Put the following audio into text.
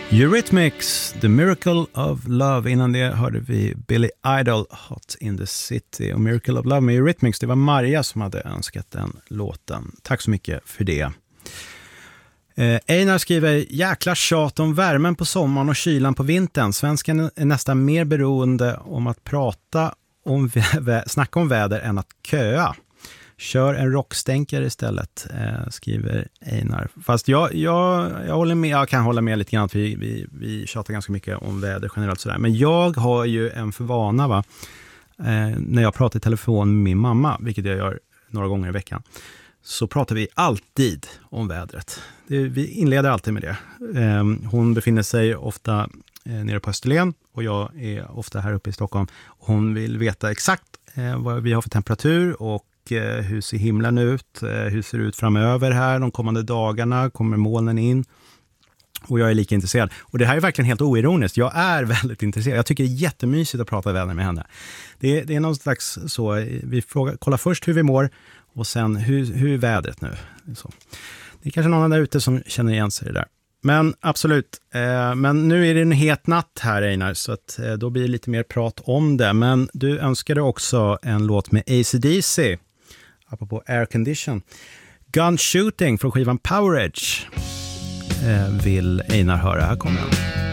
Eurythmics, The Miracle of Love. Innan det hörde vi Billy Idol, Hot in the City. Och Miracle of Love med Eurythmics, det var Maria som hade önskat den låten. Tack så mycket för det. Einar skriver, jäkla tjat om värmen på sommaren och kylan på vintern. Svenskan är nästan mer beroende om att snacka om väder än att köa. Kör en rockstänkare istället, skriver Einar. Fast jag håller med, jag kan hålla med lite grann att vi tjatar ganska mycket om väder generellt sådär. Men jag har ju en förvana när jag pratar i telefon med min mamma, vilket jag gör några gånger i veckan, så pratar vi alltid om vädret. Vi inleder alltid med det. Hon befinner sig ofta nere på Österlen och jag är ofta här uppe i Stockholm. Hon vill veta exakt vad vi har för temperatur och hur ser himlen ut, hur ser det ut framöver här de kommande dagarna, kommer molnen in, och jag är lika intresserad. Och det här är verkligen helt oironiskt, jag är väldigt intresserad, jag tycker det är jättemysigt att prata väder med henne. Det är någon slags så, vi kollar först hur vi mår och sen hur är vädret nu. Så. Det är kanske någon där ute som känner igen sig där. Men absolut, men nu är det en het natt här, Einar, så att då blir det lite mer prat om det. Men du önskade också en låt med AC/DC, apropå Air Condition. Gun Shooting från skivan Power Edge vill Einar höra. Här kommer den.